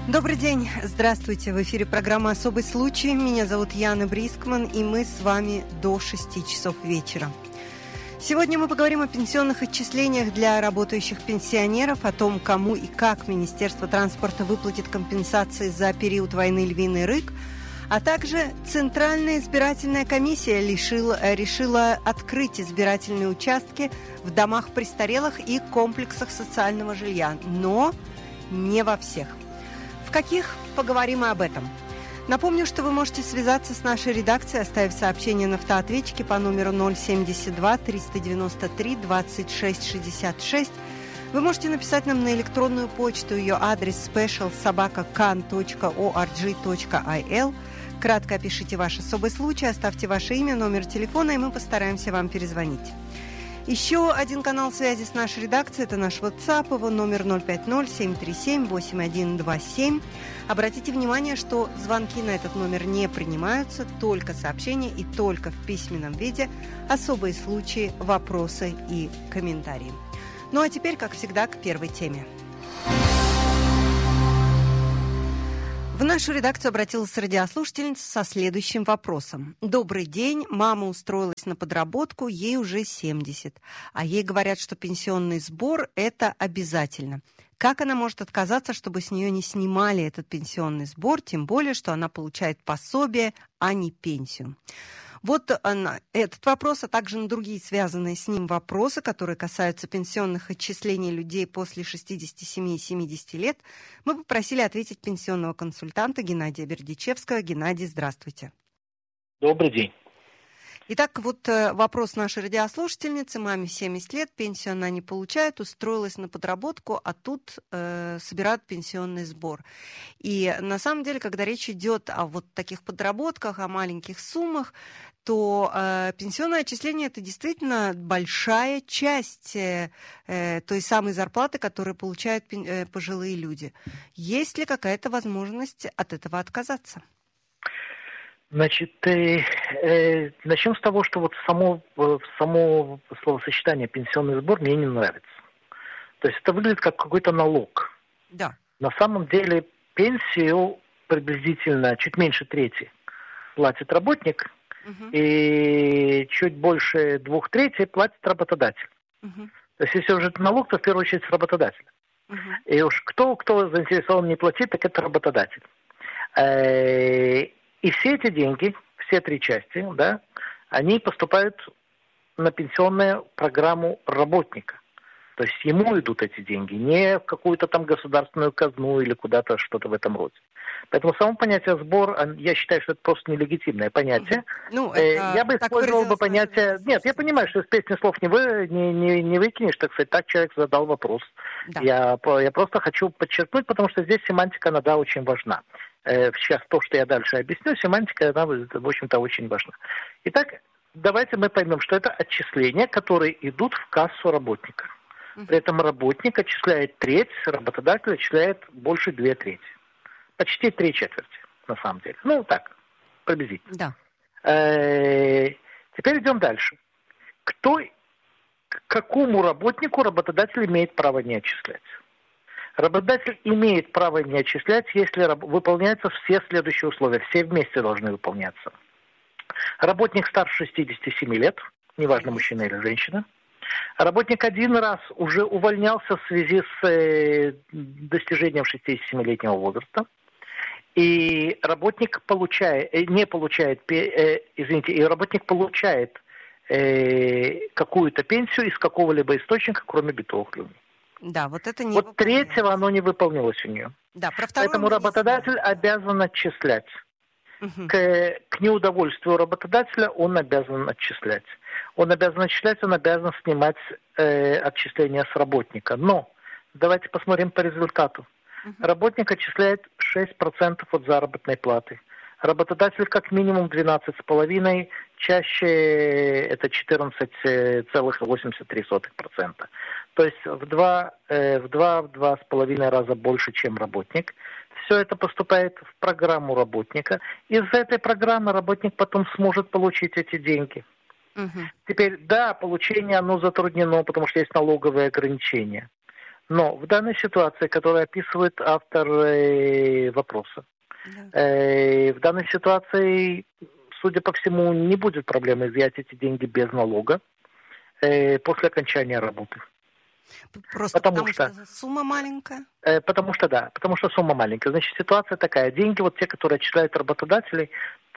Добрый день, здравствуйте. В эфире программа «Особый случай». Меня зовут Яна Брискман, и мы с вами до 6 часов вечера. Сегодня мы поговорим о пенсионных отчислениях для работающих пенсионеров, о том, кому и как Министерство транспорта выплатит компенсации за период войны «Львиный рык», а также Центральная избирательная комиссия решила открыть избирательные участки в домах престарелых и комплексах социального жилья, но не во всех. В каких? Поговорим и об этом. Напомню, что вы можете связаться с нашей редакцией, оставив сообщение на автоответчике по номеру 072 393 26 66. Вы можете написать нам на электронную почту, ее адрес special@kan.org.il. Кратко опишите ваш особый случай, оставьте ваше имя, номер телефона, и мы постараемся вам перезвонить. Еще один канал связи с нашей редакцией – это наш WhatsApp, его номер 050-737-8127. Обратите внимание, что звонки на этот номер не принимаются, только сообщения и только в письменном виде, особые случаи, вопросы и комментарии. Ну а теперь, как всегда, к первой теме. В нашу редакцию обратилась радиослушательница со следующим вопросом. Добрый день, мама устроилась на подработку, ей уже 70, а ей говорят, что пенсионный сбор – это обязательно. Как она может отказаться, чтобы с нее не снимали этот пенсионный сбор, тем более, что она получает пособие, а не пенсию? Вот этот вопрос, а также на другие связанные с ним вопросы, которые касаются пенсионных отчислений людей после 67-70 лет, мы попросили ответить пенсионного консультанта Геннадия Бердичевского. Геннадий, здравствуйте. Добрый день. Итак, вот вопрос нашей радиослушательницы. Маме 70 лет, пенсию она не получает, устроилась на подработку, а тут собирают пенсионный сбор. И на самом деле, когда речь идет о вот таких подработках, о маленьких суммах, то пенсионное отчисление – это действительно большая часть той самой зарплаты, которую получают пожилые люди. Есть ли какая-то возможность от этого отказаться? Значит, начнем с того, что вот само словосочетание «пенсионный сбор» мне не нравится. То есть это выглядит как какой-то налог. Да. На самом деле пенсию приблизительно чуть меньше трети платит работник, и чуть больше 2/3 платит работодатель. То есть если уже это налог, то в первую очередь с работодателя. И уж кто заинтересован не платить, так это работодатель. И все эти деньги, все три части, да, они поступают на пенсионную программу работника. То есть ему идут эти деньги, не в какую-то там государственную казну или куда-то что-то в этом роде. Поэтому само понятие «сбор», я считаю, что это просто нелегитимное понятие. Я бы использовал бы понятие... Нет, я понимаю, что из песни слов не выкинешь, так сказать, так человек задал вопрос. Да. Я просто хочу подчеркнуть, потому что здесь семантика, она, да, очень важна. Сейчас то, что я дальше объясню, семантика, она, в общем-то, очень важна. Итак, давайте мы поймем, что это отчисления, которые идут в кассу работника. При этом работник отчисляет треть, работодатель отчисляет больше 2/3. Почти 3/4, на самом деле. Ну, так, приблизительно. Да. Теперь идем дальше. К какому работнику работодатель имеет право не отчислять? Работодатель имеет право не отчислять, если выполняются все следующие условия. Все вместе должны выполняться. Работник старше 67 лет, неважно, мужчина или женщина. Работник один раз уже увольнялся в связи с достижением 67-летнего возраста. И работник получает какую-то пенсию из какого-либо источника, кроме битовых клювней. Да, вот это не вот третьего оно не выполнилось у нее. Да, поэтому работодатель обязан отчислять. К неудовольствию работодателя он обязан отчислять. Он обязан снимать отчисления с работника. Но давайте посмотрим по результату. Работник отчисляет 6% от заработной платы. Работодатель как минимум 12,5%, чаще это 14,83%. То есть в 2,5 раза больше, чем работник. Все это поступает в программу работника. Из этой программы работник потом сможет получить эти деньги. Теперь, да, получение оно затруднено, потому что есть налоговые ограничения. Но в данной ситуации, которую описывает автор вопроса, в данной ситуации, судя по всему, не будет проблемы изъять эти деньги без налога после окончания работы. Просто потому что сумма маленькая? Потому что сумма маленькая. Значит, ситуация такая. Деньги, вот те, которые отчисляют работодатель,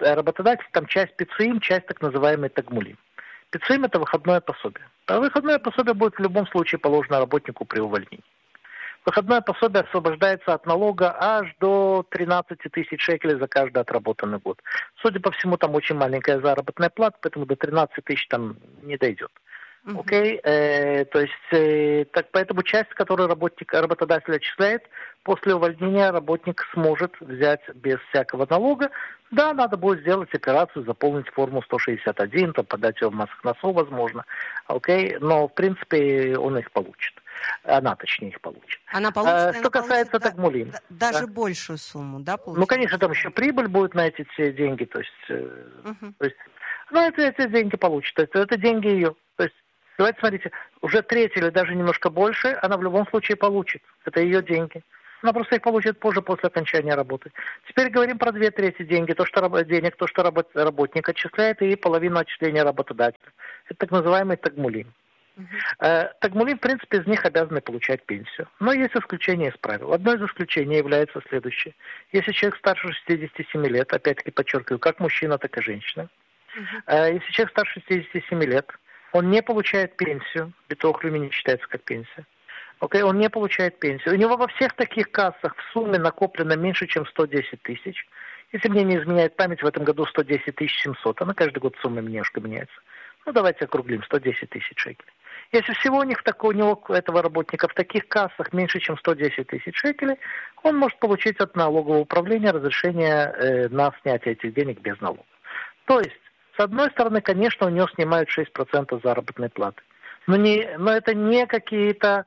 там часть ПИЦИИМ, часть так называемый тагмулим. ПИЦИИМ – это выходное пособие. А выходное пособие будет в любом случае положено работнику при увольнении. Выходное пособие освобождается от налога аж до 13 тысяч шекелей за каждый отработанный год. Судя по всему, там очень маленькая заработная плата, поэтому до 13 тысяч там не дойдет. Окей, то есть, так, поэтому часть, которую работодатель отчисляет, после увольнения работник сможет взять без всякого налога. Да, надо будет сделать операцию, заполнить форму 161, там, подать ее в Массахнасу, возможно. Окей, но в принципе он их получит. Она, точнее, их получит. Она получит, что касается тагмулим. Даже большую сумму, да, получится? Ну, конечно, там еще прибыль будет на эти все деньги, то есть эти деньги получит. То есть это деньги ее. То есть давайте смотрите, уже треть или даже немножко больше она в любом случае получит. Это ее деньги. Она просто их получит позже, после окончания работы. Теперь говорим про 2/3 деньги, то, что работник отчисляет, и половину отчисления работодателя. Это так называемый тагмулим. Тагмулим, в принципе, из них обязаны получать пенсию. Но есть исключения из правил. Одно из исключений является следующее. Если человек старше 67 лет, опять-таки подчеркиваю, как мужчина, так и женщина. Если человек старше 67 лет, он не получает пенсию, битох люми не считается как пенсия. Окей, он не получает пенсию. У него во всех таких кассах в сумме накоплено меньше, чем 110 тысяч. Если мне не изменяет память, в этом году 110 700. Она каждый год сумма немножко меняется. Ну, давайте округлим, 110 тысяч шекелей. Если всего у него, этого работника, в таких кассах меньше, чем 110 тысяч шекелей, он может получить от налогового управления разрешение на снятие этих денег без налога. То есть, с одной стороны, конечно, у него снимают 6% заработной платы. Но это не какие-то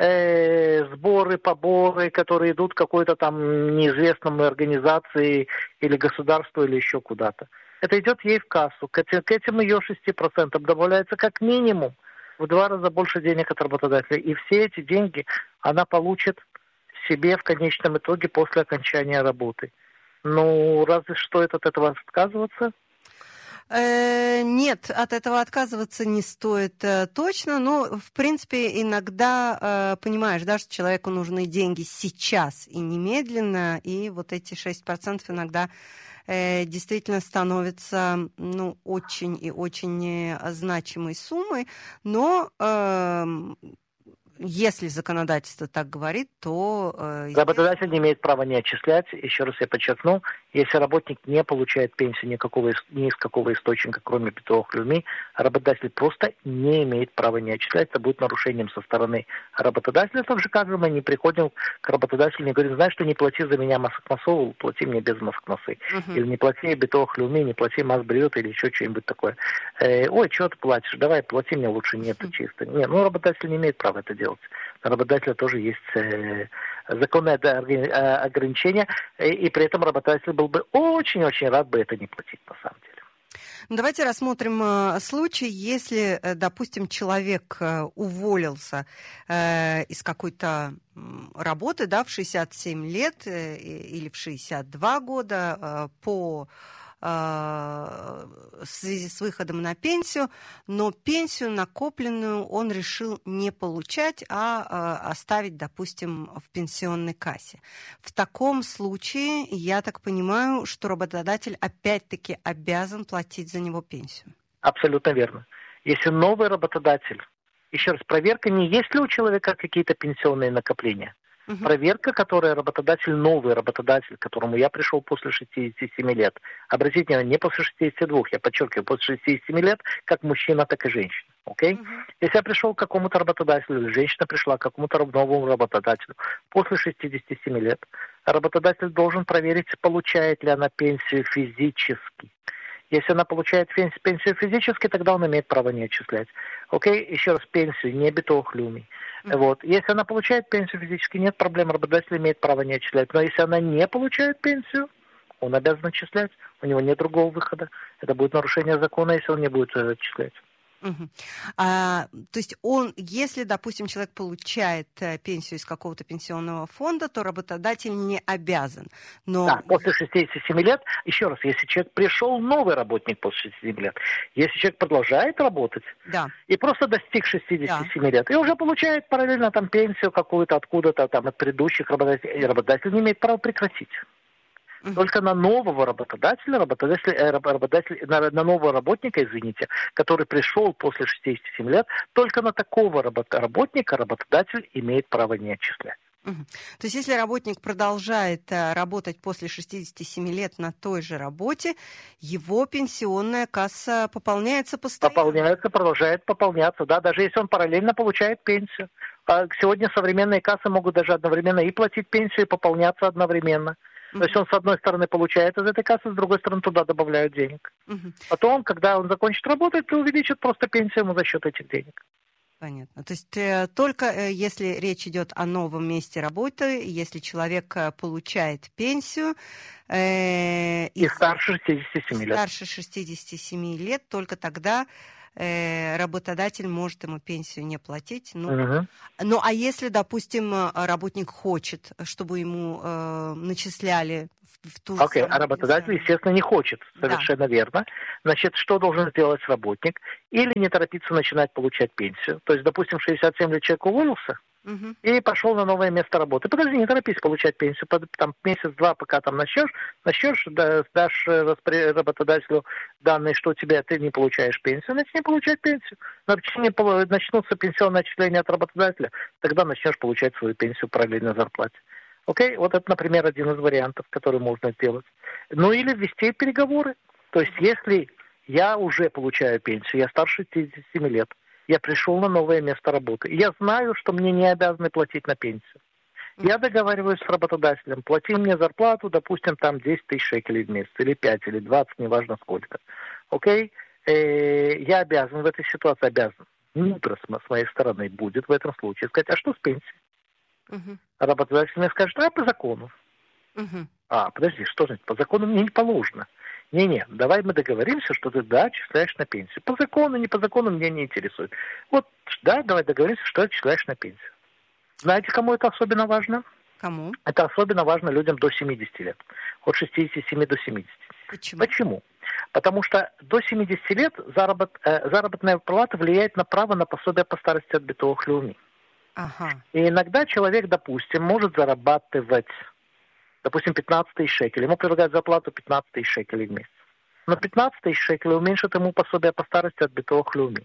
сборы, поборы, которые идут какой-то там неизвестной организации или государству или еще куда-то. Это идет ей в кассу. К этим ее 6% добавляется как минимум в 2 раза больше денег от работодателя. И все эти деньги она получит себе в конечном итоге после окончания работы. Ну, разве что от этого отказываться? Нет, от этого отказываться не стоит точно, но, в принципе, иногда понимаешь, да, что человеку нужны деньги сейчас и немедленно, и вот эти 6% иногда действительно становятся очень и очень значимой суммой, но если законодательство так говорит, то... Работодатель не имеет права не отчислять. Еще раз я подчеркну, если работник не получает пенсию ни из какого источника, кроме битовых люми, работодатель просто не имеет права не отчислять. Это будет нарушением со стороны работодателя. Так же, как же мы не приходим к работодателю и не говорим, знаешь, что не плати за меня Массахнасу, плати мне без Массахнасы. Или не плати битовых люми, не плати Масбриот или еще что-нибудь такое. Ой, что ты платишь? Давай, плати мне лучше. Нет, это чисто. Нет, работодатель не имеет права это делать. У работодателя тоже есть законные ограничения, и при этом работодатель был бы очень-очень рад бы это не платить на самом деле. Давайте рассмотрим случай, если, допустим, человек уволился из какой-то работы, да, в 67 лет или в 62 года в связи с выходом на пенсию, но пенсию накопленную он решил не получать, а оставить, допустим, в пенсионной кассе. В таком случае, я так понимаю, что работодатель опять-таки обязан платить за него пенсию. Абсолютно верно. Если новый работодатель, еще раз, проверка не есть ли у человека какие-то пенсионные накопления. Проверка, которая новый работодатель, к которому я пришел после 67 лет. Обратите внимание, не после 62, я подчеркиваю, после 67 лет, как мужчина, так и женщина. Okay? Если я пришел к какому-то работодателю, или женщина пришла к какому-то новому работодателю после 67 лет, работодатель должен проверить, получает ли она пенсию физически. Если она получает пенсию физически, тогда он имеет право не отчислять. Окей, еще раз, пенсию, не битовых люми. Вот. Если она получает пенсию физически, нет проблем, работодатель имеет право не отчислять. Но если она не получает пенсию, он обязан отчислять. У него нет другого выхода. Это будет нарушение закона, если он не будет отчислять. Мгм. То есть если, допустим, человек получает пенсию из какого-то пенсионного фонда, то работодатель не обязан. Но... Да, после 67 лет, еще раз, если человек пришел, новый работник после 67 лет, если человек продолжает работать, да. и просто достиг 67 лет, и уже получает параллельно там пенсию какую-то откуда-то там от предыдущих работодателей, и работодатель не имеет права прекратить. Только на нового работодателя, на нового работника, извините, который пришел после 67 лет, только на такого работника работодатель имеет право не отчислять. То есть, если работник продолжает работать после 67 лет на той же работе, его пенсионная касса пополняется постоянно? Продолжает пополняться, да, даже если он параллельно получает пенсию. Сегодня современные кассы могут даже одновременно и платить пенсию, и пополняться одновременно. То есть он, с одной стороны, получает из этой кассы, с другой стороны, туда добавляют денег. Потом, когда он закончит работать, то увеличит просто пенсию ему за счет этих денег. Понятно. То есть только если речь идет о новом месте работы, если человек получает пенсию... и старше 67 лет. Старше 67 лет, только тогда работодатель может ему пенсию не платить. Ну, а если, допустим, работник хочет, чтобы ему начисляли в ту же самую... А работодатель, естественно, не хочет. Совершенно верно. Значит, что должен сделать работник? Или не торопиться начинать получать пенсию. То есть, допустим, 67 лет человек уволился, и пошел на новое место работы. Подожди, не торопись получать пенсию. Там месяц-два, пока там начнешь, дашь работодателю данные, что ты не получаешь пенсию, начни получать пенсию. Начнутся пенсионные отчисления от работодателя, тогда начнешь получать свою пенсию параллельно зарплате. Окей? Вот это, например, один из вариантов, который можно сделать. Ну или ввести переговоры. То есть, если я уже получаю пенсию, я старше 57 лет, я пришел на новое место работы. Я знаю, что мне не обязаны платить на пенсию. Я договариваюсь с работодателем, плати мне зарплату, допустим, там 10 тысяч шекелей в месяц, или 5, или 20, неважно сколько. Окей? Я обязан в этой ситуации, мудро с моей стороны будет в этом случае сказать, а что с пенсией? А работодатель мне скажет, по закону. Подожди, что значит, по закону мне не положено. Не, давай мы договоримся, что ты, отчисляешь на пенсию. По закону, не по закону меня не интересует. Вот, давай договоримся, что отчисляешь на пенсию. Знаете, кому это особенно важно? Кому? Это особенно важно людям до 70 лет. От 67 до 70. Почему? Потому что до 70 лет заработная плата влияет на право на пособие по старости от битовых леуми. И иногда человек, допустим, может зарабатывать, допустим, 15 тысяч шекелей. Ему предлагают зарплату 15 тысяч шекелей в месяц. Но 15 тысяч шекелей уменьшит ему пособие по старости от битовых леуми.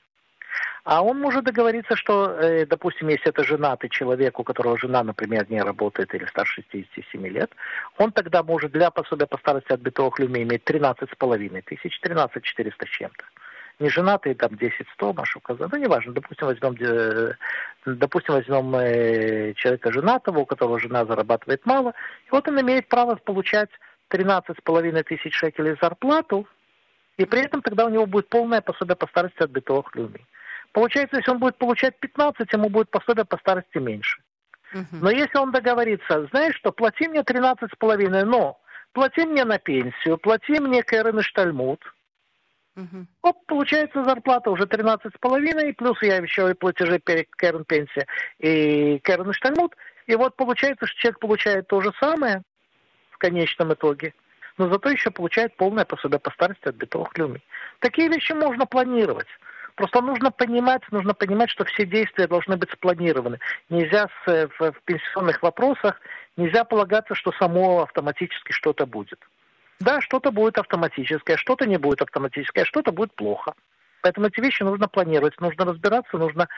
А он может договориться, что, допустим, если это женатый человек, у которого жена, например, не работает или старше 67 лет, он тогда может для пособия по старости от битовых леуми иметь 13,5 тысяч, 13 400 с чем-то. Не женатый, там 10-100, Маша указала, неважно, допустим, возьмем человека женатого, у которого жена зарабатывает мало, и вот он имеет право получать 13,5 тысяч шекелей зарплату, и при этом тогда у него будет полное пособие по старости от битовых леуми. Получается, если он будет получать 15, ему будет пособие по старости меньше. Но если он договорится, знаешь что, плати мне 13,5, но плати мне на пенсию, плати мне Керен и Штальмут, получается зарплата уже 13,5, и плюс я еще и платежи Керен пенсия и Керен и Штальмут. И вот получается, что человек получает то же самое в конечном итоге, но зато еще получает полное пособие по старости от битовых леуми. Такие вещи можно планировать. Просто нужно понимать, что все действия должны быть спланированы. Нельзя в пенсионных вопросах, нельзя полагаться, что само автоматически что-то будет. Да, что-то будет автоматическое, что-то не будет автоматическое, что-то будет плохо. Поэтому эти вещи нужно планировать, нужно разбираться, нужно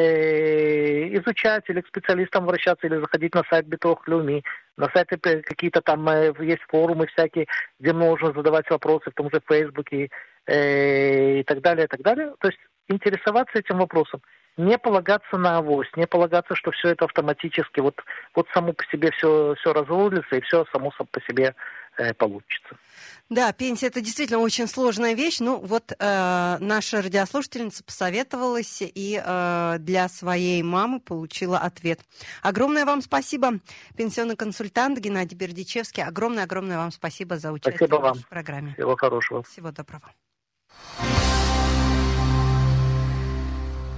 изучать или к специалистам обращаться, или заходить на сайт битовых леуми. На сайте какие-то там есть форумы всякие, где можно задавать вопросы, в том же Фейсбуке и так далее, и так далее. То есть интересоваться этим вопросом. Не полагаться на авось, не полагаться, что все это автоматически вот само по себе все разрулится и все само по себе получится. Да, пенсия – это действительно очень сложная вещь. Ну, вот наша радиослушательница посоветовалась и для своей мамы получила ответ. Огромное вам спасибо, пенсионный консультант Геннадий Бердичевский. Огромное вам спасибо за участие в нашей программе. Всего хорошего. Всего доброго.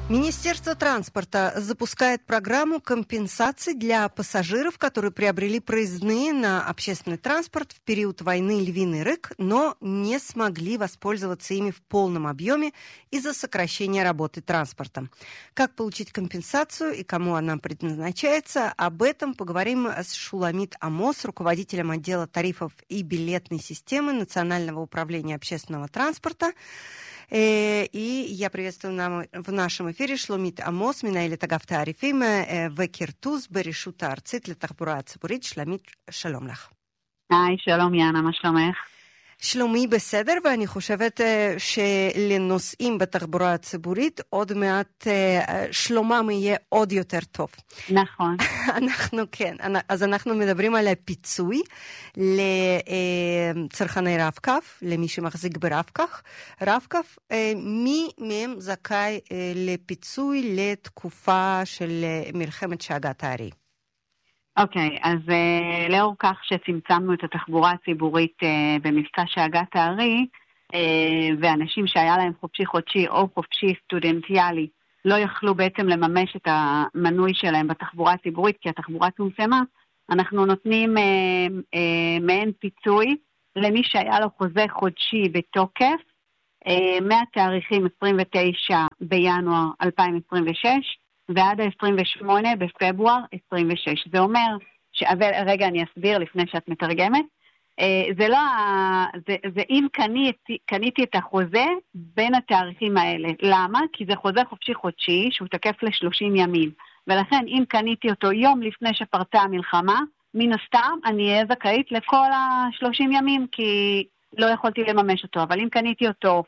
Министерство транспорта запускает программу компенсаций для пассажиров, которые приобрели проездные на общественный транспорт в период войны «Львиный рык», но не смогли воспользоваться ими в полном объеме из-за сокращения работы транспорта. Как получить компенсацию и кому она предназначается, об этом поговорим с Шуламит Амос, руководителем отдела тарифов и билетной системы Национального управления общественного транспорта. И я приветствую в нашем эфире Шломит Амос, מנהלת אגף תעריפים וכרטוס ברשות הארצית לתחבורה הציבורית. שלומית, שלום לך. היי, שלום יאנה, מה שלומך? שלומי בסדר, ואני חושבת שלנוסעים בתחבורה הציבורית עוד מעט שלומם יהיה עוד יותר טוב. נכון. אז אנחנו מדברים על הפיצוי לצרכני רב-קו, למי שמחזיק ברב-קו. מי מהם זכאי לפיצוי לתקופה של מלחמת שאגת הארי? אוקיי, אז לאור כך שצמצמנו את התחבורה הציבורית במבצע שאגת הארי, ואנשים שהיה להם חופשי חודשי או חופשי סטודנטיאלי לא יכלו בעצם לממש את המנוי שלהם בתחבורה הציבורית, כי התחבורה צומצמה, אנחנו נותנים מעין פיצוי למי שהיה לו חוזה חודשי בתוקף, מהתאריכים 29 בינואר 2026, ועד ה-28 בפברואר 26. זה אומר, רגע אני אסביר לפני שאת מתרגמת, זה לא, זה אם קניתי את החוזה בין התאריכים האלה. למה? כי זה חוזה חופשי חודשי שהוא תקף ל-30 ימים. ולכן אם קניתי אותו יום לפני שפרצה המלחמה, מן הסתם אני אהיה זכאית לכל ה-30 ימים, כי לא יכולתי לממש אותו. אבל אם קניתי אותו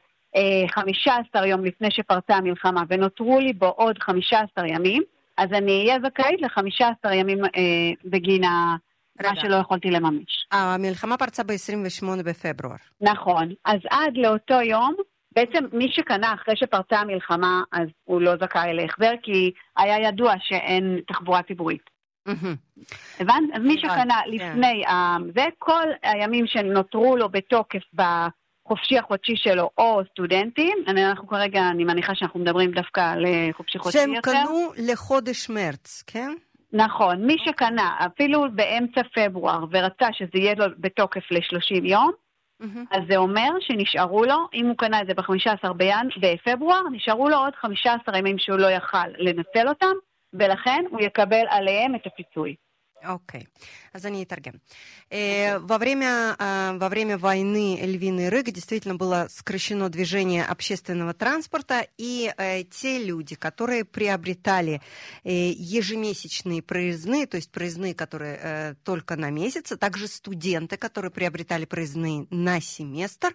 15 יום לפני שפרצה המלחמה, ונותרו לי בו עוד 15 ימים, אז אני אהיה זכאית ל-15 ימים בגין מה שלא יכולתי לממש. המלחמה פרצה ב-28 בפברואר. נכון. אז עד לאותו יום, בעצם מי שקנה אחרי שפרצה המלחמה, אז הוא לא זכאי להחזר, כי היה ידוע שאין תחבורה ציבורית. הבנת? אז מי שקנה לפני זה, כל הימים שנותרו לו בתוקף חופשי החודשי שלו או סטודנטים, אנחנו כרגע, אני מניחה שאנחנו מדברים דווקא על חופשי חודשי יותר. שהם קנו לחודש מרץ, כן? נכון, מי שקנה אפילו באמצע פברואר ורצה שזה יהיה לו בתוקף ל-30 יום, אז זה אומר שנשארו לו, אם הוא קנה את זה ב-15 בפברואר, נשארו לו עוד 15 ימים שהוא לא יכל לנצל אותם, ולכן הוא יקבל עליהם את הפיצוי. Окей. אז אני אתרגם. Во время войны «Львиный рык» действительно было сокращено движение общественного транспорта, и те люди, которые приобретали ежемесячные проездные, то есть проездные, которые только на месяц, а также студенты, которые приобретали проездные на семестр,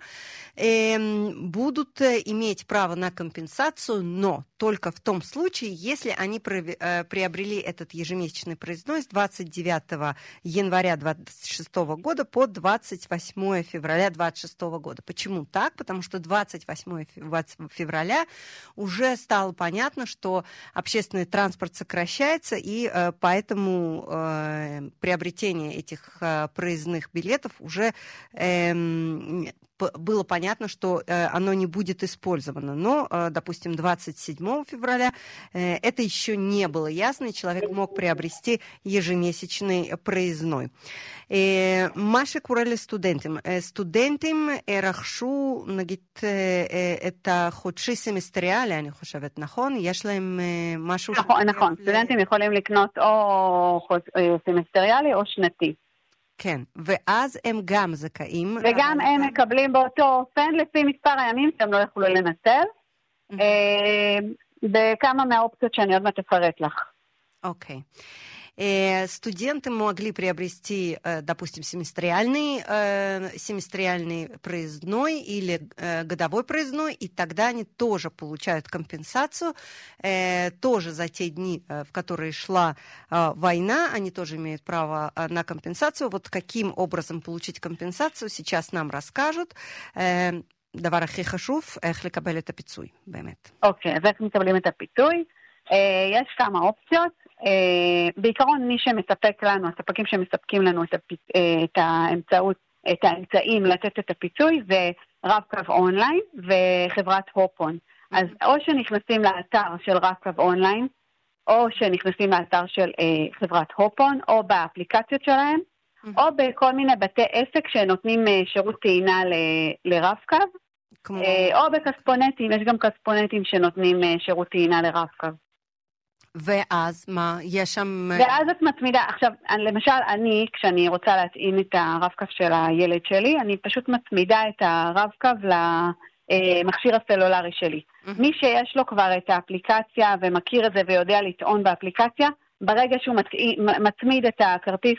будут иметь право на компенсацию, но только в том случае, если они приобрели этот ежемесячный проездной с 29 января 26 года по 28 февраля 26 года. Почему так? Потому что 28 февраля уже стало понятно, что общественный транспорт сокращается, и поэтому приобретение этих проездных билетов уже было понятно, что оно не будет использовано. Но, допустим, 27 февраля это еще не было ясно, и человек мог приобрести ежемесячный проездной. מה שקורה לסטודנטים, סטודנטים רכשו נגיד את החודשי סמסטריאלי, אני חושבת, נכון? יש להם משהו... נכון, סטודנטים יכולים לקנות או סמסטריאלי או שנתי. כן, ואז הם גם זכאים. וגם הם מקבלים באותו אופן לפי מספר הימים שהם לא יכולו לנצל, בכמה מהאופציות שאני עוד מעט אפרט לך. אוקיי. Студенты могли приобрести, допустим, семестриальный проездной или годовой проездной, и тогда они тоже получают компенсацию, тоже за те дни, в которые шла война, они тоже имеют право на компенсацию. Вот каким образом получить компенсацию, сейчас нам расскажут. דבר הכי חשוב, איך לקבל את הפיצוי, באמת. אוקיי, אז איך מקבלים את הפיצוי? יש כמה אופציות. בעיקרון מי שמספק לנו, הספקים שמספקים לנו את האמצעים לתת את הפיצוי זה רב-קו אונליין וחברת הופון. אז או שנכנסים לאתר של רב-קו אונליין, או שנכנסים לאתר של חברת הופון, או באפליקציות שלהם, או בכל מיני בתי עסק שנותנים שירות טעינה לרב-קו, או בכספונטים, יש גם כספונטים שנותנים שירות טעינה לרב-קו. ואז מה? יש שם... ואז את מצמידה. עכשיו, למשל, אני, כשאני רוצה להטעין את הרב-קו של הילד שלי, אני פשוט מצמידה את הרב-קו למכשיר הסלולרי שלי. מי שיש לו כבר את האפליקציה ומכיר את זה ויודע לטעון באפליקציה, ברגע שהוא מצמיד את הכרטיס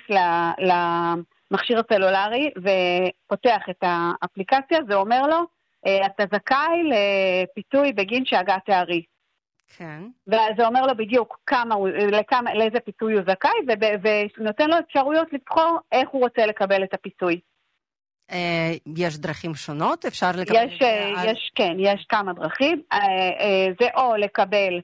למכשיר הסלולרי ופותח את האפליקציה, זה אומר לו, אתה זכאי לפיצוי בגין שהגה תארי. כן. וזה אומר לו בדיוק לאיזה פיצוי הוא זכאי, ונותן לו אפשרויות לבחור איך הוא רוצה לקבל את הפיצוי. יש דרכים שונות? אפשר לקבל את זה? כן, יש כמה דרכים. זה או לקבל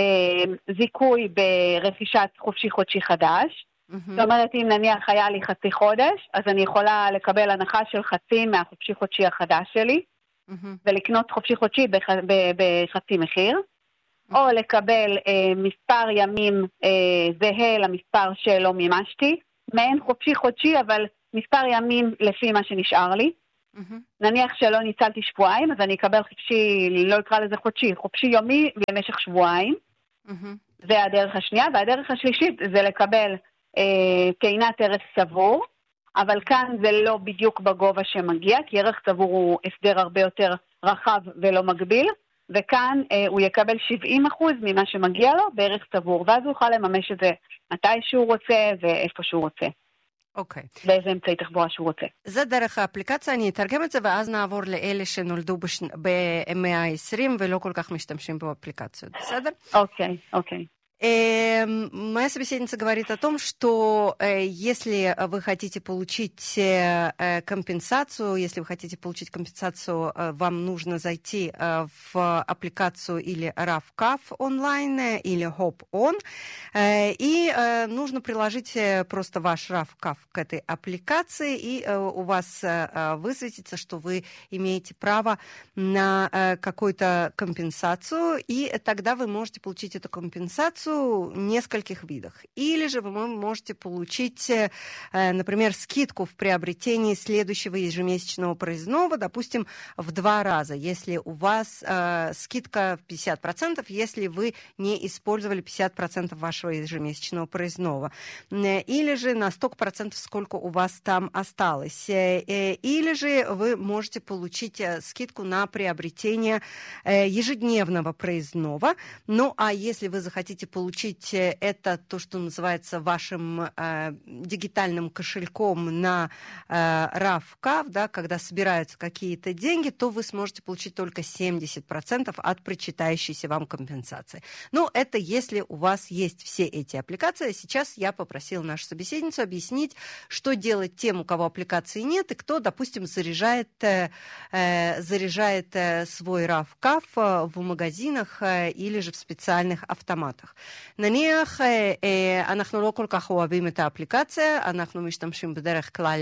זיכוי ברכישת חופשי חודשי חדש. זאת אומרת, אם נניח היה לי חצי חודש, אז אני יכולה לקבל הנחה של חצי מהחופשי חודשי החדש שלי, ולקנות חופשי חודשי בחצי מחיר. או לקבל מספר ימים זהה למספר שלא מימשתי, מעין חופשי חודשי, אבל מספר ימים לפי מה שנשאר לי. נניח שלא ניצלתי שבועיים, אז אני אקבל חופשי, לא אקרא לזה חודשי, חופשי יומי למשך שבועיים. זה הדרך השנייה, והדרך השלישית זה לקבל טעינת ערך צבור, אבל כאן זה לא בדיוק בגובה שמגיע, כי ערך צבור הוא הסדר הרבה יותר רחב ולא מגביל, וכאן הוא יקבל 70% ממה שמגיע לו בערך צבור, ואז הוא יוכל לממש את זה מתי שהוא רוצה ואיפה שהוא רוצה. אוקיי. באיזה אמצעי תחבורה שהוא רוצה. זה דרך האפליקציה, אני אתרגם את זה, ואז נעבור לאלה שנולדו במאה ה-20 ולא כל כך משתמשים באפליקציות, בסדר? Окей, окей. Моя собеседница говорит о том, что если вы хотите получить компенсацию, вам нужно зайти в аппликацию или RAV-CAF онлайн, или HOP-ON, и нужно приложить просто ваш RAV-CAF к этой аппликации, и у вас высветится, что вы имеете право на какую-то компенсацию, и тогда вы можете получить эту компенсацию в нескольких видах. Или же вы можете получить, например, скидку в приобретении следующего ежемесячного проездного, допустим, в 2 раза, если у вас скидка в 50%, если вы не использовали 50% вашего ежемесячного проездного. Или же на столько процентов, сколько у вас там осталось. Или же вы можете получить скидку на приобретение ежедневного проездного. Ну, а если вы захотите получить это, то, что называется вашим дигитальным кошельком на RAV-CAF, да, когда собираются какие-то деньги, то вы сможете получить только 70% от причитающейся вам компенсации. Ну, это если у вас есть все эти аппликации. Сейчас я попросила нашу собеседницу объяснить, что делать тем, у кого аппликации нет, и кто, допустим, заряжает свой RAV-CAF в магазинах или же в специальных автоматах. נניח, אנחנו לא כל כך אוהבים את האפליקציה, אנחנו משתמשים בדרך כלל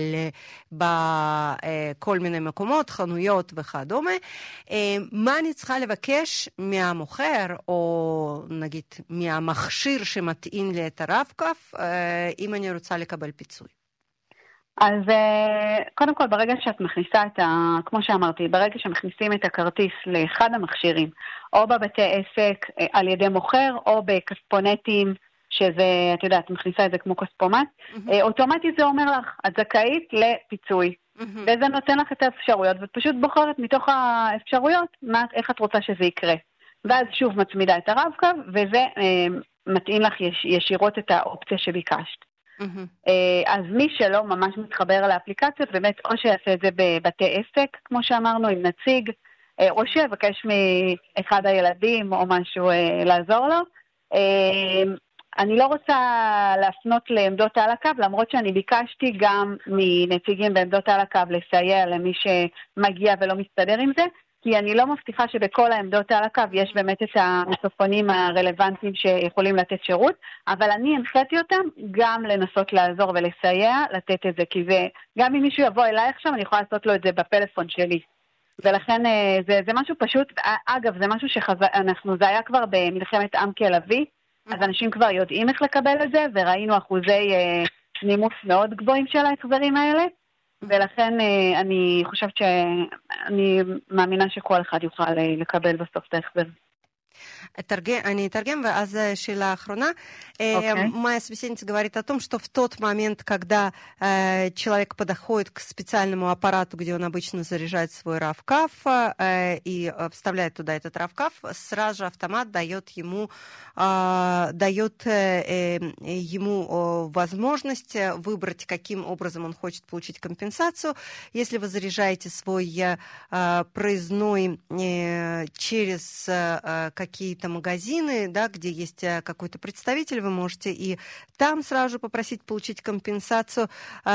בכל מיני מקומות, חנויות וכדומה. מה אני צריכה לבקש מהמוכר, או נגיד מהמכשיר שמטעין לי את הרב-קו, אם אני רוצה לקבל פיצוי? אז קודם כל, ברגע שאת מכניסה כמו שאמרתי, ברגע שמכניסים את הכרטיס לאחד המכשירים, או בבתי עסק על ידי מוכר, או בכספונטים, שזה, את יודעת, מכניסה את זה כמו כספומט, אוטומטית זה אומר לך, את זכאית לפיצוי. וזה נותן לך את האפשרויות, ואת פשוט בוחרת מתוך האפשרויות, איך את רוצה שזה יקרה. ואז שוב מצמידה את הרב-קו, וזה מתאים לך ישירות את האופציה שביקשת. אז מי שלא ממש מתחבר לאפליקציות, באמת או שיעשה את זה בבתי עסק, כמו שאמרנו, עם נציג, או שיבקש מאחד הילדים או משהו לעזור לו. אני לא רוצה להפנות לעמדות על הקו, למרות שאני ביקשתי גם מנציגים בעמדות על הקו לסייע למי שמגיע ולא מסתדר עם זה, כי אני לא מבטיחה שבכל העמדות על הקו יש באמת את המסופונים הרלוונטיים שיכולים לתת שירות, אבל אני הנחיתי אותם גם לנסות לעזור ולסייע, לתת את זה, כי זה, גם אם מישהו יבוא אליי עכשיו, אני יכולה לעשות לו את זה בפלאפון שלי. ולכן זה משהו פשוט, אגב, זה משהו זה היה כבר במלחמת עמקי לביא, אז אנשים כבר יודעים איך לקבל את זה, וראינו אחוזי נימוס מאוד גבוהים של ההחזרים האלה, ולכן אני חושבת שאני מאמינה שכל אחד יוכל לקבל בסוף את ההחזר. אני אтаргем, ואז שאלה אחрона. Моя собеседница говорит о том, что в тот момент, когда человек подходит к специальному аппарату, где он обычно заряжает свой равкаф и вставляет туда этот равкаф, сразу же автомат дает ему возможность выбрать, каким образом он хочет получить компенсацию. Если вы заряжаете свой проездной через какие-то магазины, да, где есть какой-то представитель, вы можете и там сразу же попросить получить компенсацию.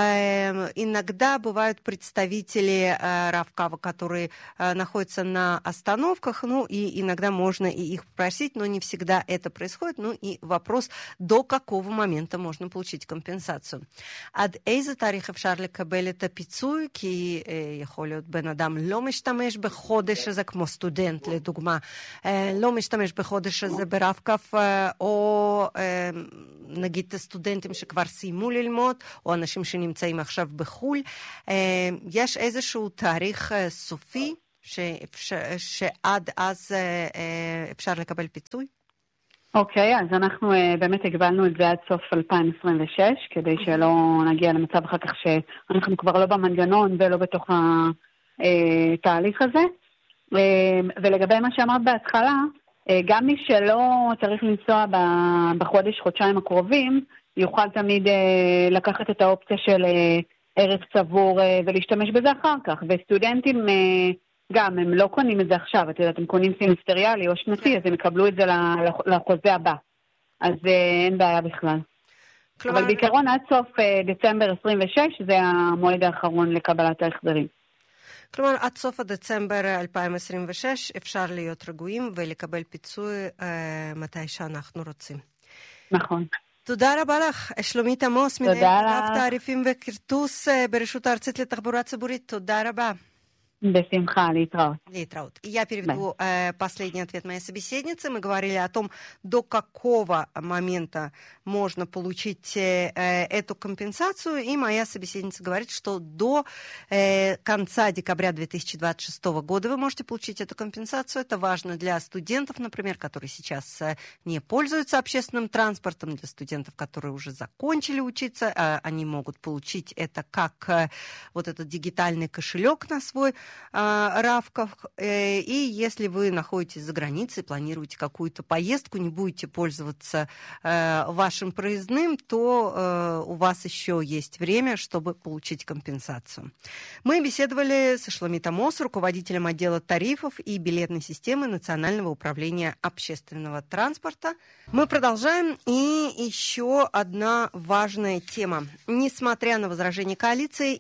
Иногда бывают представители равкава, которые находятся на остановках, ну и иногда можно и их попросить, но не всегда это происходит. Ну и вопрос, до какого момента можно получить компенсацию. עד איזה תאריך אפשר לקבל את הפיצוי? כי יכול להיות בן אדם לא משתמש בחודש הזה, כמו סטודנט לדוגמה, לא משתמש בחודש הזה ברב-קו, או נגיד סטודנטים שכבר סיימו ללמוד, או אנשים שנמצאים עכשיו בחול. יש איזשהו תאריך סופי שעד אז אפשר לקבל פיצוי? אוקיי, אז אנחנו באמת הגבלנו את זה עד סוף 2026, כדי שלא נגיע למצב אחר כך שאנחנו כבר לא במנגנון ולא בתוך התהליך הזה. ולגבי מה שאמרת בהתחלה, גם מי שלא צריך לנסוע בחודש-חודשיים הקרובים, יוכל תמיד לקחת את האופציה של ערך צבור ולהשתמש בזה אחר כך. וסטודנטים גם, הם לא קונים את זה עכשיו, את יודעת, הם קונים סמסטריאלי או שנתי, אז הם יקבלו את זה לחוזה הבא. אז אין בעיה בכלל. אבל בעיקרון עד סוף דצמבר 26, זה המועד האחרון לקבלת ההחזרים. כלומר, עד סוף דצמבר 2026 אפשר להיות רגועים ולקבל פיצוי מתי שאנחנו רוצים. נכון. תודה רבה לך, שלומית עמוס, מנהלת אגף תעריפים וכרטוס ברשות הארצית לתחבורה ציבורית. תודה רבה. Бесимха, Литраут. Я переведу последний ответ моей собеседницы. Мы говорили о том, до какого момента можно получить эту компенсацию, и моя собеседница говорит, что до конца декабря 2026 года вы можете получить эту компенсацию. Это важно для студентов, например, которые сейчас не пользуются общественным транспортом, для студентов, которые уже закончили учиться, они могут получить это как вот этот дигитальный кошелек на свой равков. И если вы находитесь за границей, планируете какую-то поездку, не будете пользоваться вашим проездным, то у вас еще есть время, чтобы получить компенсацию. Мы беседовали со Шломит Амос, руководителем отдела тарифов и билетной системы Национального управления общественного транспорта. Мы продолжаем. И еще одна важная тема. Несмотря на возражения коалиции,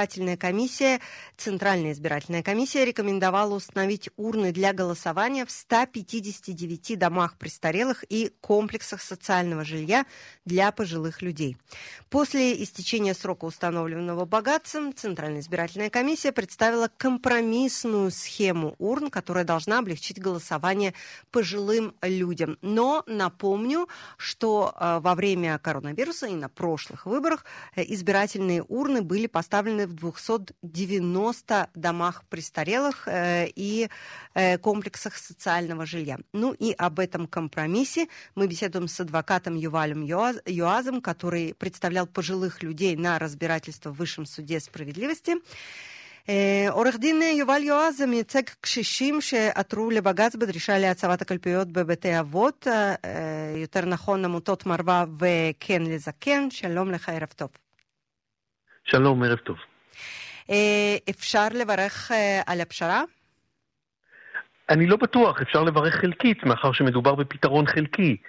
Центральная избирательная комиссия рекомендовала установить урны для голосования в 159 домах престарелых и комплексах социального жилья для пожилых людей. После истечения срока, установленного богатцем, Центральная избирательная комиссия представила компромиссную схему урн, которая должна облегчить голосование пожилым людям. Но напомню, что во время коронавируса и на прошлых выборах избирательные урны были поставлены в 290 домах престарелых и комплексах социального жилья. Ну и об этом компромиссе мы беседуем с адвокатом Ювалем Юазом, который представлял пожилых людей на разбирательство в Высшем суде справедливости. עורך דין יובל יועז מייצג קשישים שעתרו לבג"ץ בדרישה להצבת הקלפיות בבתי אבות, יותר נכון עמותות מרווה וכן לזקן. שלום לך, ערב טוב. שלום, ערב טוב. אפשר לברך על הפשרה? אני לא בטוח, אפשר לברך חלקית, מאחר שמדובר בפתרון חלקי.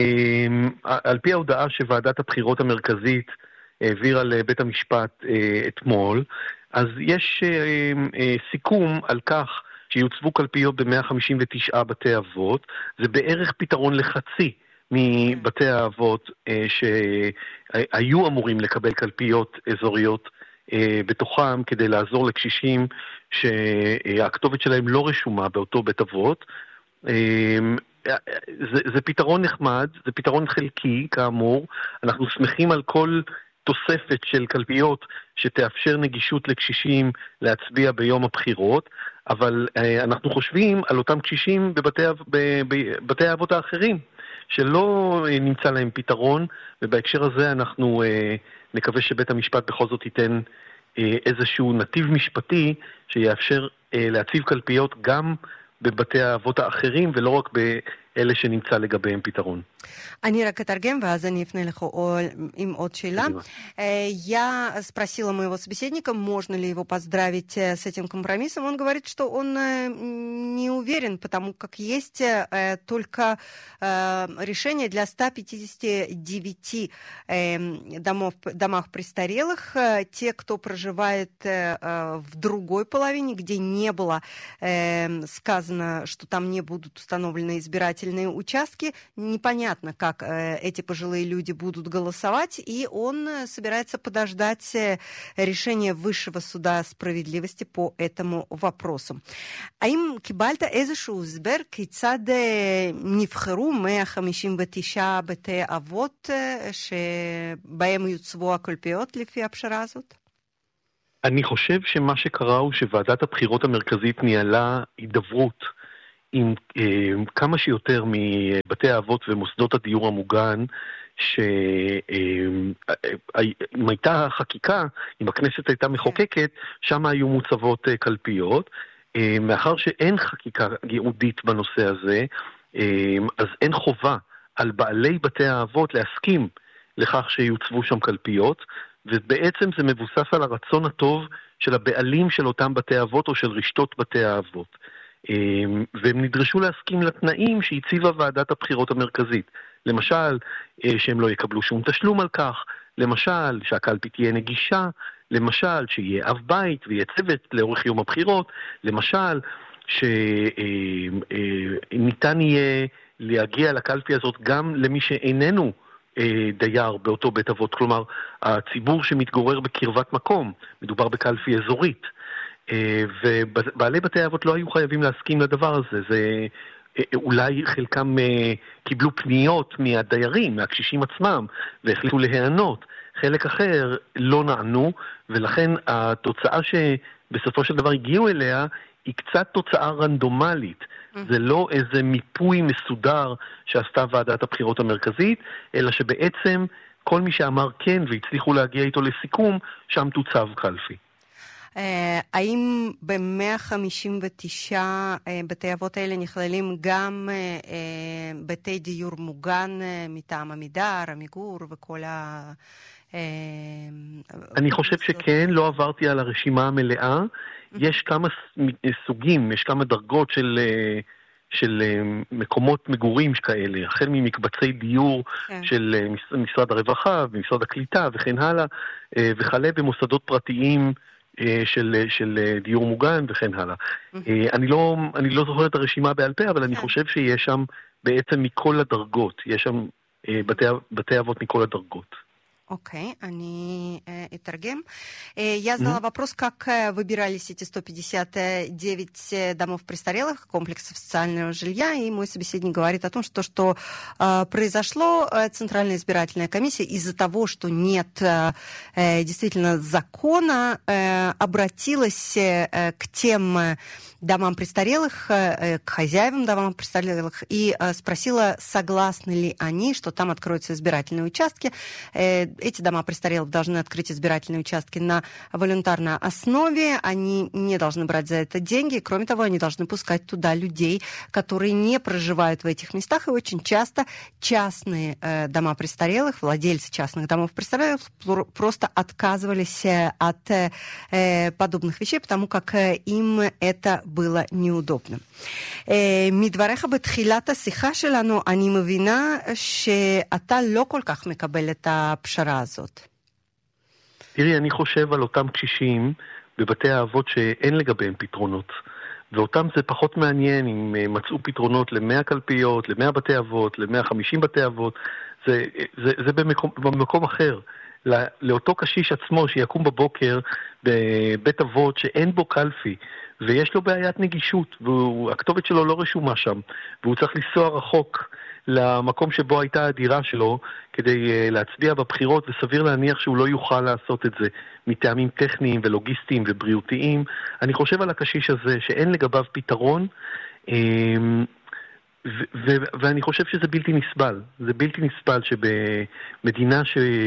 על פי ההודעה שוועדת הבחירות המרכזית העבירה לבית המשפט אתמול, אז יש סיכום על כך שיוצבו קלפיות ב-159 בתי אבות. זה בערך פתרון לחצי מבתי האבות שהיו אמורים לקבל קלפיות אזוריות בתוכם כדי לעזור לקשישים שהכתובת שלהם לא רשומה באותו בית אבות. זה פתרון נחמד, זה פתרון חלקי כאמור, אנחנו שמחים על כל תוספת של קלפיות שתאפשר נגישות לקשישים להצביע ביום הבחירות, אבל אנחנו חושבים על אותם קשישים בבתי האבות האחרים, שלא נמצא להם פתרון, ובהקשר הזה אנחנו נקווה שבית המשפט בכל זאת ייתן איזשהו נתיב משפטי שיאפשר להציב קלפיות גם בבתי האבות האחרים, ולא רק באלה שנמצא לגביהם פתרון. אני רק отаргем, ואז אני אפנה לך им от שאלה. Я спросила моего собеседника, можно ли его поздравить с этим компромиссом. Он говорит, что он не уверен, потому как есть только решение для 159 домах престарелых. Те, кто проживает в другой половине, где не было сказано, что там не будут установлены избирательные участки, непонятно, как эти пожилые люди будут голосовать, и он собирается подождать решения Высшего суда справедливости по этому вопросу. האם קיבלת איזשהו הסבר כיצד נבחרו 159 בתי אבות שבהם יוצבו הקלפיות לפי הפשרה הזאת? אני חושב שמה שקרה הוא שוועדת הבחירות המרכזית ניהלה הידברות עם כמה שיותר מבתי האבות ומוסדות הדיור המוגן, שאם הייתה חקיקה, אם הכנסת הייתה מחוקקת, שם היו מוצבות קלפיות. מאחר שאין חקיקה ייעודית בנושא הזה, אז אין חובה על בעלי בתי האבות להסכים לכך שיוצבו שם קלפיות, ובעצם זה מבוסס על הרצון הטוב של הבעלים של אותם בתי האבות או של רשתות בתי האבות. והם נדרשו להסכים לתנאים שהציבה ועדת הבחירות המרכזית. למשל, שהם לא יקבלו שום תשלום על כך, למשל, שהקלפי תהיה נגישה, למשל, שיהיה אב בית ויהיה צוות לאורך יום הבחירות, למשל, שניתן יהיה להגיע לקלפי הזאת גם למי שאיננו דייר באותו בית אבות, כלומר, הציבור שמתגורר בקרבת מקום, מדובר בקלפי אזורית, ובעלי בתי האבות לא היו חייבים להסכים לדבר הזה. זה אולי חלקם קיבלו פניות מהדיירים, מהקשישים עצמם, והחליטו להיענות. חלק אחר לא נענו, ולכן התוצאה שבסופו של דבר הגיעו אליה היא קצת תוצאה רנדומלית. זה לא איזה מיפוי מסודר שעשתה ועדת הבחירות המרכזית, אלא שבעצם כל מי שאמר כן והצליחו להגיע איתו לסיכום, שם תוצב קלפי. האם ב-159 בתי אבות האלה נכללים גם בתי דיור מוגן מטעם עמידר, עמיגור וכל ה... אני חושב שכן, לא עברתי על הרשימה המלאה. יש כמה סוגים, יש כמה דרגות של מקומות מגורים כאלה, החל ממקבצי דיור של משרד הרווחה ומשרד הקליטה וכן הלאה, וכלה במוסדות פרטיים של דיור מוגן וכן הלאה. אני לא זוכר את הרשימה בעל פה, אבל אני חושב שיש שם בעצם מכל הדרגות, יש שם בתי אבות мכל הדרגות. Окей, они отаргем. Я задала вопрос, как выбирались эти 159 домов престарелых, комплексов социального жилья, и мой собеседник говорит о том, что произошло, Центральная избирательная комиссия из-за того, что нет действительно закона, обратилась к тем домам престарелых, к хозяевам домам престарелых, и спросила, согласны ли они, что там откроются избирательные участки. Эти дома престарелых должны открыть избирательные участки на волонтарной основе, они не должны брать за это деньги, кроме того, они должны пускать туда людей, которые не проживают в этих местах, и очень часто частные дома престарелых, владельцы частных домов престарелых просто отказывались от подобных вещей, потому как им это было неудобно. מדבריך בתחילת השיחה שלנו, אני מבינה שאתה לא כל כך מקבל את הפשרה הזאת. תראי, אני חושב על אותם קשישים בבתי האבות שאין לגביהם פתרונות. ואותם זה פחות מעניין אם מצאו פתרונות ל100 קלפיות, ל100 בתי אבות, ל150 בתי אבות. זה במקום אחר. לאותו קשיש עצמו שיקום בבוקר בבית אבות שאין בו קלפי, ויש לו בעיית נגישות, והכתובת שלו לא רשומה שם, והוא צריך לנסוע רחוק למקום שבו הייתה הדירה שלו כדי להצביע בבחירות, וסביר להניח שהוא לא יוכל לעשות את זה מטעמים טכניים ולוגיסטיים ובריאותיים. אני חושב על הקשיש הזה שאין לגביו פתרון, ואני חושב שזה בלתי נסבל. זה בלתי נסבל שבמדינה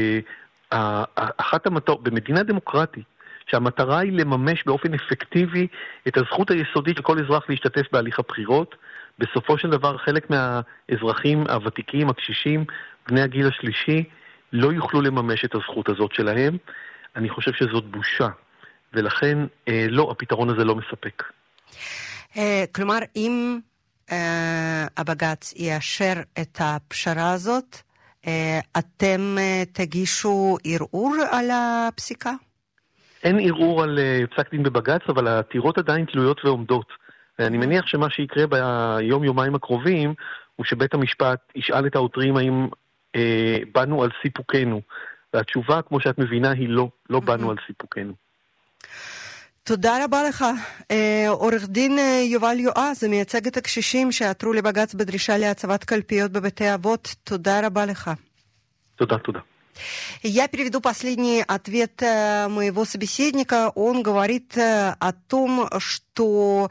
במדינה דמוקרטית, שהמטרה היא לממש באופן אפקטיבי את הזכות היסודית של כל אזרח להשתתף בהליך הבחירות, בסופו של דבר חלק מהאזרחים הוותיקים, הקשישים, בני הגיל השלישי, לא יוכלו לממש את הזכות הזאת שלהם. אני חושב שזאת בושה, ולכן לא, הפתרון הזה לא מספק. כלומר, אם הבג"ץ יאשר את הפשרה הזאת, אתם תגישו ערעור על הפסיקה? אין ערעור על פסק דין בבג"ץ, אבל העתירות עדיין תלויות ועומדות. ואני מניח שמה שיקרה ביום-יומיים הקרובים, הוא שבית המשפט ישאל את העותרים האם באנו על סיפוקנו. והתשובה, כמו שאת מבינה, היא לא באנו על סיפוקנו. תודה רבה לך. עורך דין יובל יועז, מייצג את הקשישים שעתרו לבג"ץ בדרישה להצבת קלפיות בבתי אבות. туда רבה לך. תודה. Я переведу последний ответ моего собеседника. Он говорит о том, что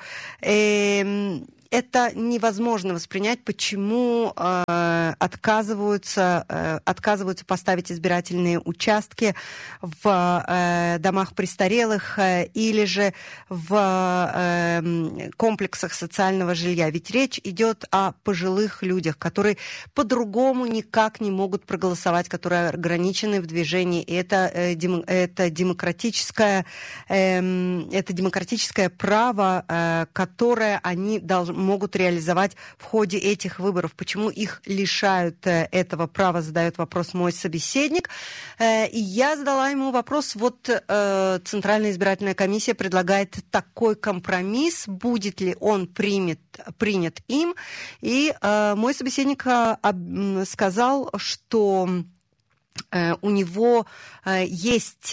это невозможно воспринять, почему отказываются поставить избирательные участки в домах престарелых или же в комплексах социального жилья. Ведь речь идет о пожилых людях, которые по-другому никак не могут проголосовать, которые ограничены в движении. И это демократическое право, которое они могут реализовать в ходе этих выборов. Почему их лишают этого права, задает вопрос мой собеседник. И я задала ему вопрос, вот Центральная избирательная комиссия предлагает такой компромисс, будет ли он принят им. И мой собеседник сказал, что у него есть,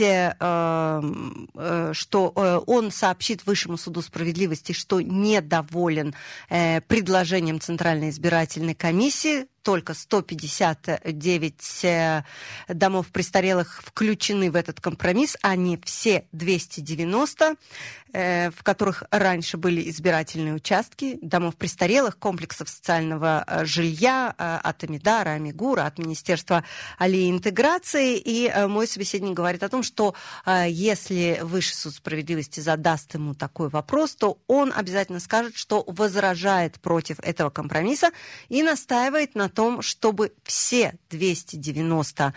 что он сообщит Высшему суду справедливости, что недоволен предложением Центральной избирательной комиссии. Только 159 домов престарелых включены в этот компромисс, а не все 290, в которых раньше были избирательные участки, домов престарелых, комплексов социального жилья от Амидара, Амигура, от Министерства алиинтеграции. И мой собеседник говорит о том, что если Высший суд справедливости задаст ему такой вопрос, то он обязательно скажет, что возражает против этого компромисса и настаивает на том, чтобы все 290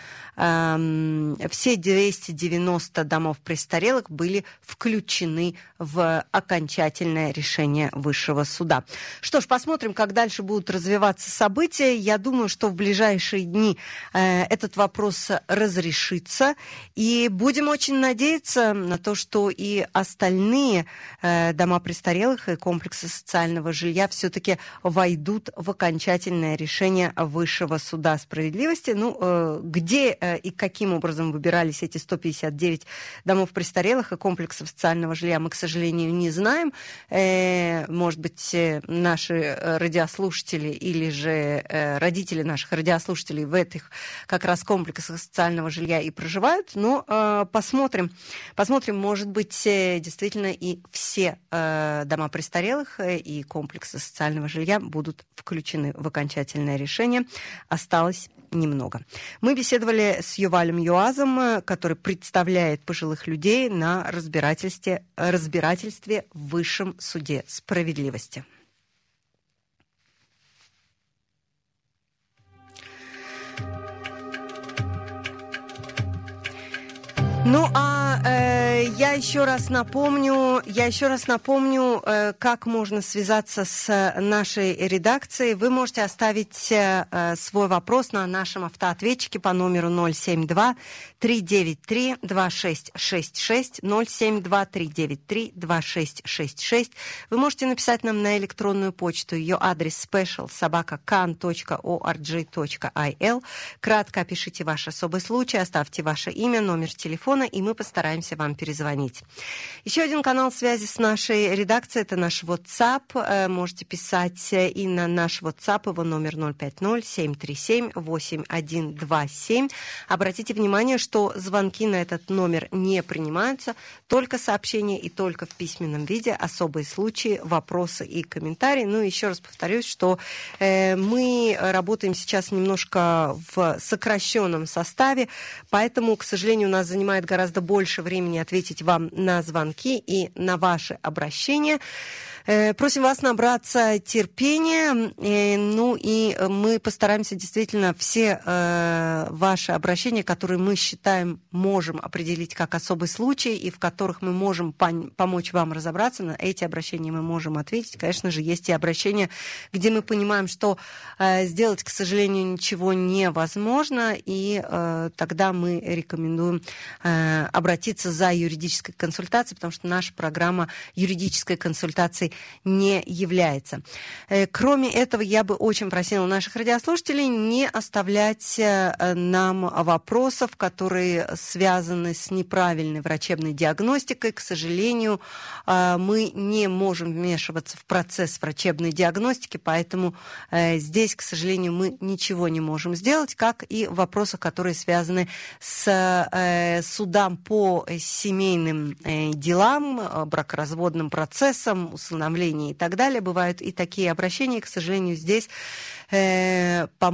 домов престарелых были включены в окончательное решение Высшего суда. Что ж, посмотрим, как дальше будут развиваться события. Я думаю, что в ближайшие дни этот вопрос разрешится. И будем очень надеяться на то, что и остальные дома престарелых и комплексы социального жилья все-таки войдут в окончательное решение Высшего суда справедливости. Где и каким образом выбирались эти 159 домов престарелых и комплексов социального жилья, мы, к сожалению, не знаем. Может быть, наши радиослушатели или же родители наших радиослушателей в этих как раз комплексах социального жилья и проживают. Но посмотрим. Может быть, действительно и все дома престарелых и комплексы социального жилья будут включены в окончательное решение. Осталось немного. Мы беседовали с Ювалем Юазом, который представляет пожилых людей на разбирательстве в Высшем суде справедливости. Ну, я еще раз напомню, как можно связаться с нашей редакцией. Вы можете оставить свой вопрос на нашем автоответчике по номеру 072-393-2666, 072-393-2666. Вы можете написать нам на электронную почту. Ее адрес special@kan.org.il. Кратко опишите ваш особый случай, оставьте ваше имя, номер телефона, и мы постараемся вам перезвонить. Еще один канал связи с нашей редакцией – это наш WhatsApp. Можете писать и на наш WhatsApp, его номер 050-737-8127. Обратите внимание, что звонки на этот номер не принимаются, только сообщения и только в письменном виде, особые случаи, вопросы и комментарии. Ну, еще раз повторюсь, что мы работаем сейчас немножко в сокращенном составе, поэтому, к сожалению, у нас занимает гораздо больше времени ответить вам на звонки и на ваши обращения. Просим вас набраться терпения, ну и мы постараемся действительно все ваши обращения, которые мы считаем, можем определить как особый случай и в которых мы можем помочь вам разобраться, на эти обращения мы можем ответить. Конечно же, есть и обращения, где мы понимаем, что сделать, к сожалению, ничего невозможно, и тогда мы рекомендуем обратиться за юридической консультацией, потому что наша программа юридической консультации не является. Кроме этого, я бы очень просила наших радиослушателей не оставлять нам вопросов, которые связаны с неправильной врачебной диагностикой. К сожалению, мы не можем вмешиваться в процесс врачебной диагностики, поэтому здесь, к сожалению, мы ничего не можем сделать, как и в вопросах, которые связаны с судам по семейным делам, бракоразводным процессам, установлением и так далее. Бывают и такие обращения. К сожалению, здесь